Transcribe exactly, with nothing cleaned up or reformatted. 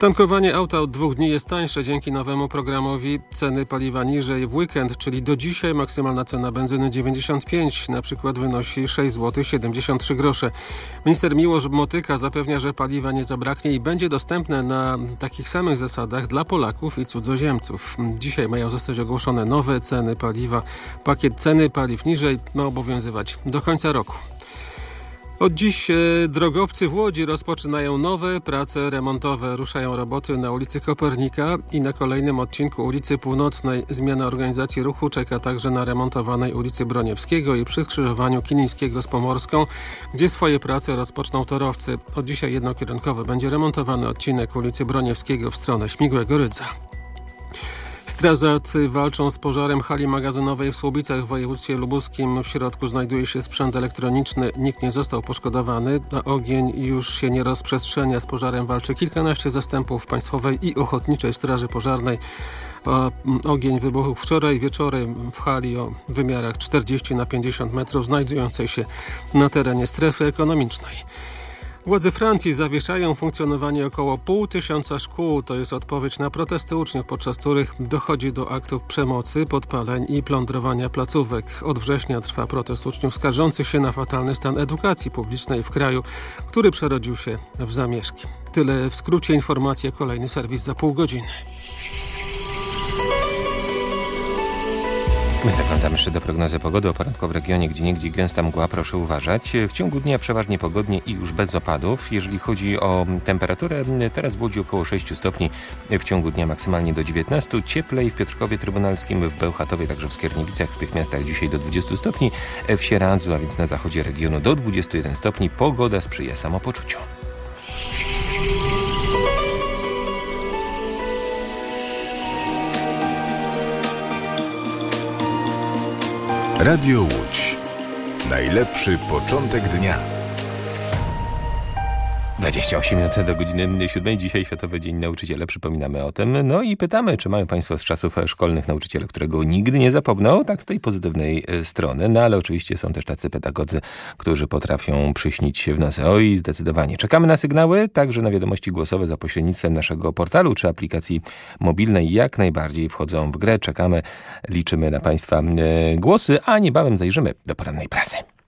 Tankowanie auta od dwóch dni jest tańsze dzięki nowemu programowi Ceny paliwa niżej w weekend, czyli do dzisiaj maksymalna cena benzyny dziewięćdziesiąt pięć na przykład wynosi sześć złotych siedemdziesiąt trzy grosze. Minister Miłosz Motyka zapewnia, że paliwa nie zabraknie i będzie dostępne na takich samych zasadach dla Polaków i cudzoziemców. Dzisiaj mają zostać ogłoszone nowe ceny paliwa. Pakiet ceny paliw niżej ma obowiązywać do końca roku. Od dziś drogowcy w Łodzi rozpoczynają nowe prace remontowe. Ruszają roboty na ulicy Kopernika i na kolejnym odcinku ulicy Północnej. Zmiana organizacji ruchu czeka także na remontowanej ulicy Broniewskiego i przy skrzyżowaniu Kilińskiego z Pomorską, gdzie swoje prace rozpoczną torowcy. Od dzisiaj jednokierunkowo będzie remontowany odcinek ulicy Broniewskiego w stronę Śmigłego Rydza. Strażacy walczą z pożarem hali magazynowej w Słubicach w województwie lubuskim. W środku znajduje się sprzęt elektroniczny. Nikt nie został poszkodowany. A ogień już się nie rozprzestrzenia. Z pożarem walczy kilkanaście zastępów Państwowej i Ochotniczej Straży Pożarnej. O, ogień wybuchł wczoraj wieczorem w hali o wymiarach czterdzieści na pięćdziesiąt metrów znajdującej się na terenie strefy ekonomicznej. Władze Francji zawieszają funkcjonowanie około pół tysiąca szkół. To jest odpowiedź na protesty uczniów, podczas których dochodzi do aktów przemocy, podpaleń i plądrowania placówek. Od września trwa protest uczniów skarżących się na fatalny stan edukacji publicznej w kraju, który przerodził się w zamieszki. Tyle w skrócie informacji, kolejny serwis za pół godziny. My zaglądamy jeszcze do prognozy pogody. O poranku w regionie, gdzie niegdzie gęsta mgła, proszę uważać. W ciągu dnia przeważnie pogodnie i już bez opadów. Jeżeli chodzi o temperaturę, teraz w Łodzi około sześć stopni, w ciągu dnia maksymalnie do dziewiętnastu. Cieplej w Piotrkowie Trybunalskim, w Bełchatowie, także w Skierniewicach, w tych miastach dzisiaj do dwudziestu stopni. W Sieradzu, a więc na zachodzie regionu do dwudziestu jeden stopni. Pogoda sprzyja samopoczuciu. Radio Łódź. Najlepszy początek dnia. dwadzieścia osiem minut do godziny siódmej. Dzisiaj Światowy Dzień Nauczyciela. Przypominamy o tym. No i pytamy, czy mają Państwo z czasów szkolnych nauczyciela, którego nigdy nie zapomną, tak z tej pozytywnej strony. No ale oczywiście są też tacy pedagodzy, którzy potrafią przyśnić się w nas. Oj, zdecydowanie. Czekamy na sygnały, także na wiadomości głosowe za pośrednictwem naszego portalu czy aplikacji mobilnej. Jak najbardziej wchodzą w grę. Czekamy, liczymy na Państwa głosy, a niebawem zajrzymy do porannej prasy.